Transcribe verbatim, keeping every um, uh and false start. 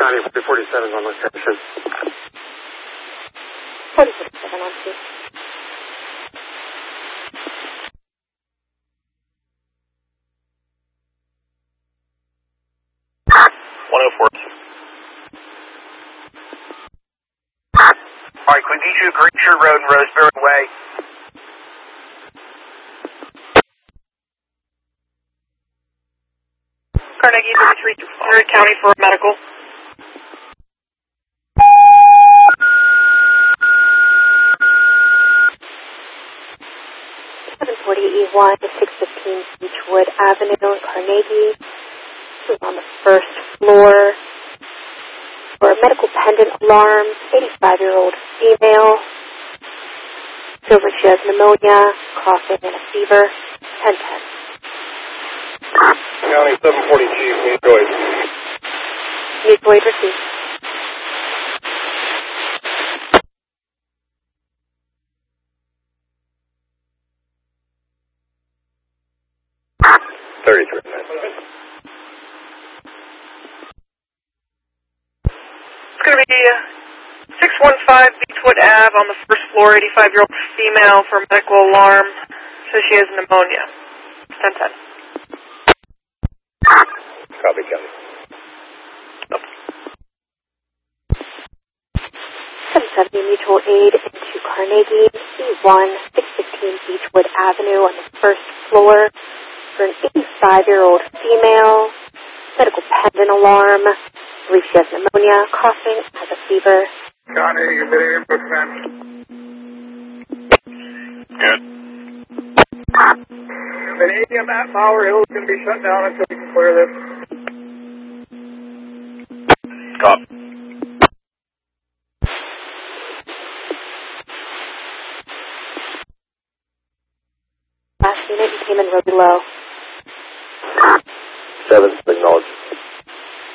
County, three forty-seven on location. forty forty-seven on two. one oh four. Alright, can we meet you at Greenshire Road and Roseberry Way? Carnegie, thirty-three hundred County for a medical. seven forty E one to six fifteen Beechwood Avenue in Carnegie. This is on the first floor for a medical pendant alarm. eighty-five-year-old female. Feels like she has pneumonia, coughing, and a fever. ten ten. County, seven forty Chief, need Boyd. Need Boyd received. thirty-three. It's going to be six one five Beechwood Ave on the first floor, eighty-five-year-old female for medical alarm. Says she has pneumonia. ten ten. Copy, County. seven seventy Mutual Aid into Carnegie, E one, six fifteen Beechwood Avenue on the first floor for an eighty-five-year-old female. Medical pendant alarm. Believe she has pneumonia, coughing, has a fever. County, you're getting input, man. Good. Vanadium at Bower Hill is going to be shut down until we can clear this. Copy. Last unit came in really low. Seven, acknowledge.